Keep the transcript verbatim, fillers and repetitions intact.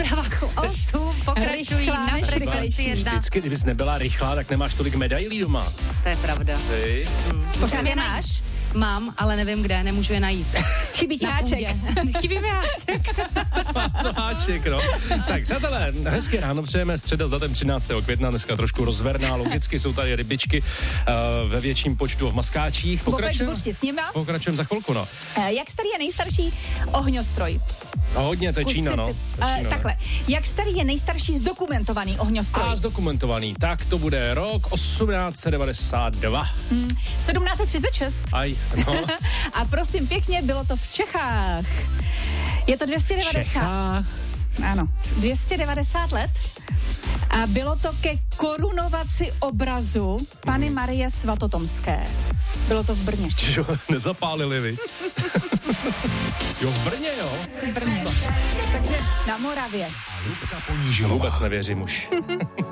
Praváku osm pokračují na frekvenci jedna. Vždycky, kdybys nebyla rychlá, tak nemáš tolik medailí doma. To je pravda. Ty? Hmm. Pořád je máš? Mám, ale nevím kde, nemůžu je najít. Chybí ti háček. Chybí mi háček. Má to háček, no. Tak, přátelé, hezké ráno přejeme, středa s datem třináctého května, dneska trošku rozverná, logicky jsou tady rybičky uh, ve větším počtu v maskáčích. Pokračujeme Pokračujeme za chvilku, no. Uh, jak starý je nejstarší ohňostroj? No, hodně, to je Čína, no. Uh, Čína, takhle, jak starý je nejstarší zdokumentovaný ohňostroj? A zdokumentovaný, tak to bude rok osmnáct set devadesát dva. Hmm, sedmnáct set třicet šest. Aj, no. A prosím pěkně, bylo to v Čechách. Je to dvě stě devadesát. Čechách? Ano, dvě stě devadesát let. A bylo to ke korunovaci obrazu Panny Marie Svatotomské. Bylo to v Brně. Čiže nezapálili vy. Jo, v Brně, jo? V Brně. Takže na Moravě. Vůbec nevěřím už.